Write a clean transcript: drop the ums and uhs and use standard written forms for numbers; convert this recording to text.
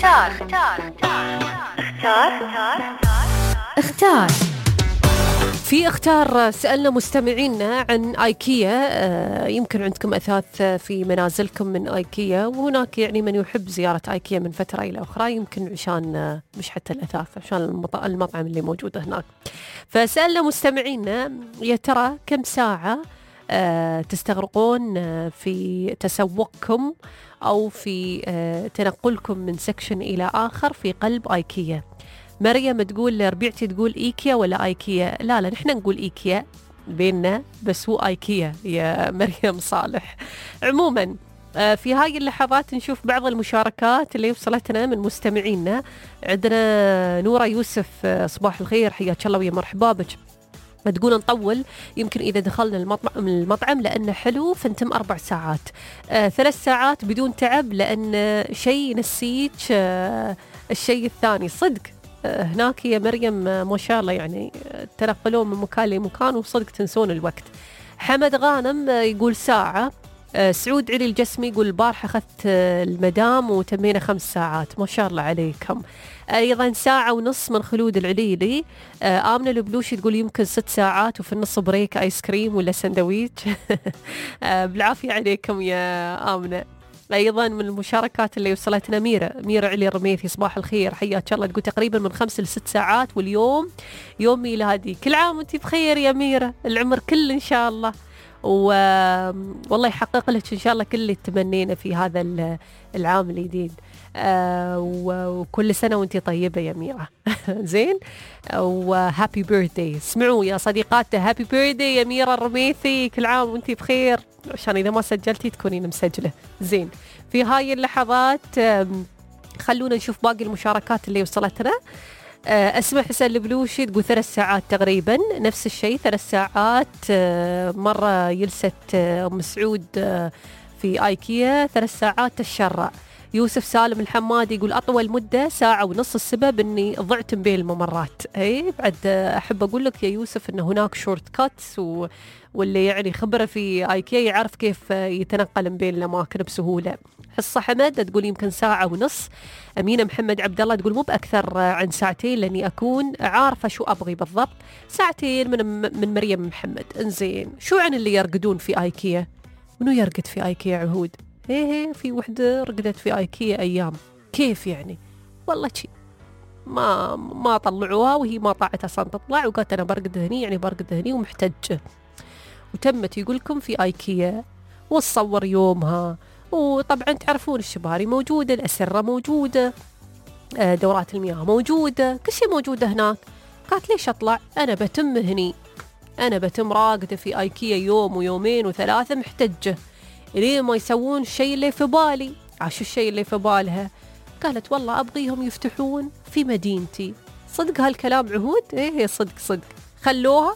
اختار. في اختار سألنا مستمعينا عن ايكيا. يمكن عندكم أثاث في منازلكم من ايكيا، وهناك يعني من يحب زيارة ايكيا من فترة إلى أخرى، يمكن عشان مش حتى الأثاث، عشان المطعم اللي موجود هناك. فسألنا مستمعينا يا ترى كم ساعة تستغرقون في تسوقكم أو في تنقلكم من سكشن إلى آخر في قلب ايكيا. مريم تقول ربيعتي تقول إيكيا ولا آيكيا؟ لا نحن نقول إيكيا بيننا، بس هو آيكيا يا مريم صالح. عموما في هاي اللحظات نشوف بعض المشاركات اللي وصلتنا من مستمعينا. عندنا نورة يوسف، صباح الخير، حياك الله ويا مرحبا بك. تقول نطول يمكن إذا دخلنا المطعم لأنه حلو فنتم 4 ساعات، 3 ساعات بدون تعب لأن شيء نسيك الشيء الثاني. صدق هناك يا مريم ما شاء الله يعني تنقلون من مكان لمكان وصدق تنسون الوقت. حمد غانم يقول ساعة. سعود علي الجسمي يقول البارحة أخذت المدام وتمينا 5 ساعات. ما شاء الله عليكم. أيضا 1.5 ساعة من خلود العليلي. آمنة البلوشي تقول يمكن 6 ساعات وفي النص بريك آيس كريم ولا سندويتش. بالعافية عليكم يا آمنة. أيضا من المشاركات اللي وصلتنا ميرة علي الرميثي، صباح الخير، حياك الله، تقول تقريبا من 5 ل6 ساعات، واليوم يوم ميلادي. كل عام وانتي بخير يا ميرة، العمر كله إن شاء الله، والله يحقق لك إن شاء الله كل اللي تمنينا في هذا العام الجديد. وكل سنة وانتي طيبة يا ميرة. زين، وهابي بيرثدي. اسمعوا يا صديقات، هابي بيرثدي يا ميرة الرميثي، كل عام وانتي بخير، عشان إذا ما سجلتي تكونين مسجلة. زين، في هاي اللحظات خلونا نشوف باقي المشاركات اللي وصلتنا. أسمع حسن البلوشي تقول 3 ساعات تقريبا، نفس الشيء 3 ساعات. مرة جلست أم سعود في آيكيا 3 ساعات الشراء. يوسف سالم الحمادي يقول أطول مدة 1.5 ساعة، السبب أني ضعت بين الممرات. أي بعد أحب أقول لك يا يوسف أن هناك شورت كاتس، واللي يعني خبرة في آيكيا يعرف كيف يتنقل بين الأماكن بسهولة. حصة حمد تقول يمكن 1.5 ساعة. أمينة محمد عبد الله تقول مو بأكثر عن 2 ساعتين لأني أكون عارفة شو أبغي بالضبط. 2 ساعتين من مريم محمد. انزين، شو عن اللي يرقدون في آيكيا؟ منو يرقد في آيكيا عهود؟ هي في وحدة رقدت في آيكيا أيام. كيف يعني؟ والله شي ما طلعوها، وهي ما طاعت أصلا تطلع، وقالت أنا برقد هني، يعني برقد هني ومحتجة، وتمت يقولكم في آيكيا وتصور يومها. وطبعا تعرفون الشباري موجودة، الأسرة موجودة، دورات المياه موجودة، كل شيء موجودة هناك. قالت ليش أطلع؟ أنا بتم هني، أنا بتم راقدة في آيكيا يوم ويومين و3 محتجة ليه ما يسوون الشيء اللي في بالي. عاشو الشيء اللي في بالها؟ قالت والله أبغيهم يفتحون في مدينتي. صدق هالكلام عهود؟ إيه صدق خلوها